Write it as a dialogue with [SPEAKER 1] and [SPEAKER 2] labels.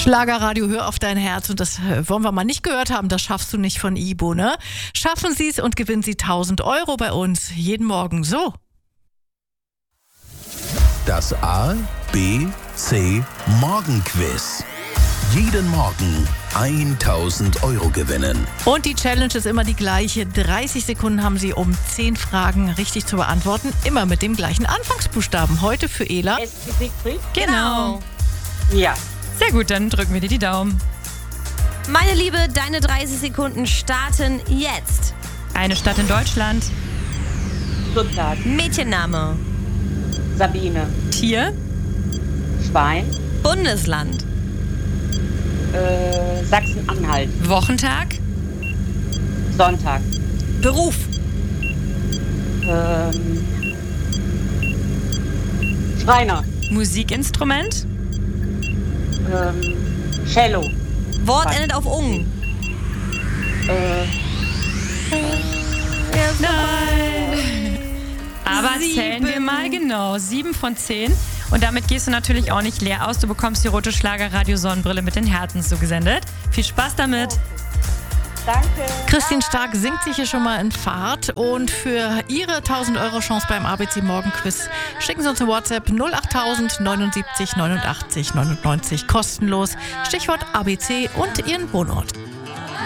[SPEAKER 1] Schlagerradio, hör auf dein Herz. Und das wollen wir mal nicht gehört haben. Das schaffst du nicht von Ibo, ne? Schaffen Sie es und gewinnen Sie 1.000 Euro bei uns. Jeden Morgen so.
[SPEAKER 2] Das A, B, C Morgenquiz. Jeden Morgen 1.000 Euro gewinnen.
[SPEAKER 1] Und die Challenge ist immer die gleiche. 30 Sekunden haben Sie, um 10 Fragen richtig zu beantworten. Immer mit dem gleichen Anfangsbuchstaben. Heute für Ela.
[SPEAKER 3] S wie Siegfried?
[SPEAKER 4] Genau.
[SPEAKER 3] Ja.
[SPEAKER 4] Sehr gut, dann drücken wir dir die Daumen.
[SPEAKER 5] Meine Liebe, deine 30 Sekunden starten jetzt.
[SPEAKER 4] Eine Stadt in Deutschland.
[SPEAKER 3] Stuttgart.
[SPEAKER 5] Mädchenname.
[SPEAKER 3] Sabine.
[SPEAKER 4] Tier.
[SPEAKER 3] Schwein.
[SPEAKER 5] Bundesland.
[SPEAKER 3] Sachsen-Anhalt.
[SPEAKER 4] Wochentag.
[SPEAKER 3] Sonntag.
[SPEAKER 5] Beruf.
[SPEAKER 3] Schreiner.
[SPEAKER 4] Musikinstrument.
[SPEAKER 3] Cello.
[SPEAKER 5] Wort
[SPEAKER 3] Was?
[SPEAKER 5] endet auf ung.
[SPEAKER 4] Nein. Aber zählen wir mal genau. 7 von 10. Und damit gehst du natürlich auch nicht leer aus. Du bekommst die rote Schlagerradio-Sonnenbrille mit den Herzen zugesendet. Viel Spaß damit.
[SPEAKER 3] Danke.
[SPEAKER 1] Christine Stark singt sich hier schon mal in Fahrt. Und für Ihre 1.000 Euro Chance beim ABC Morgenquiz schicken Sie uns eine WhatsApp 08000 79 89 99 kostenlos. Stichwort ABC und Ihren Wohnort.